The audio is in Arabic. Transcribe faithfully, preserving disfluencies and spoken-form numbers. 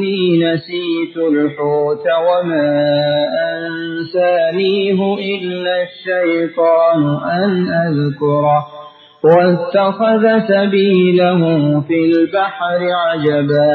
نسيت الحوت وما أنسانيه إلا الشيطان أن أذكره واتخذ سبيله في البحر عجبا